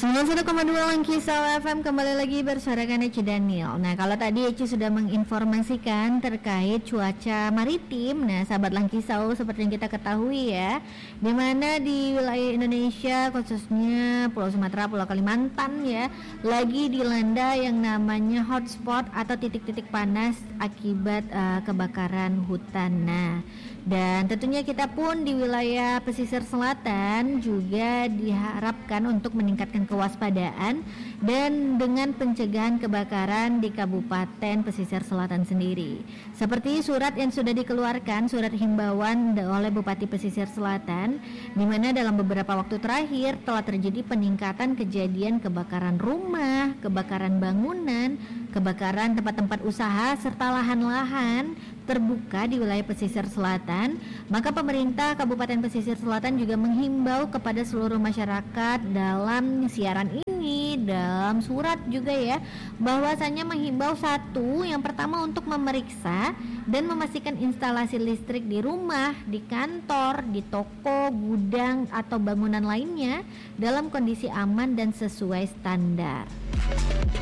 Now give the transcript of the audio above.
91,2 Langkisau FM kembali lagi bersarakan Eci Daniel. Nah, kalau tadi Eci sudah menginformasikan terkait cuaca maritim. Nah, sahabat Langkisau, seperti yang kita ketahui ya, di mana di wilayah Indonesia khususnya Pulau Sumatera, Pulau Kalimantan ya, lagi dilanda yang namanya hotspot atau titik-titik panas akibat kebakaran hutan. Nah, dan tentunya kita pun di wilayah pesisir selatan juga diharapkan untuk meningkatkan kewaspadaan dan dengan pencegahan kebakaran di Kabupaten Pesisir Selatan sendiri. Seperti surat yang sudah dikeluarkan, surat himbauan oleh Bupati Pesisir Selatan, di mana dalam beberapa waktu terakhir telah terjadi peningkatan kejadian kebakaran rumah, kebakaran bangunan, kebakaran tempat-tempat usaha serta lahan-lahan terbuka di wilayah pesisir selatan. Maka pemerintah Kabupaten Pesisir Selatan juga menghimbau kepada seluruh masyarakat dalam siaran ini, dalam surat juga ya, bahwasanya menghimbau yang pertama untuk memeriksa dan memastikan instalasi listrik di rumah, di kantor, di toko, gudang atau bangunan lainnya dalam kondisi aman dan sesuai standar.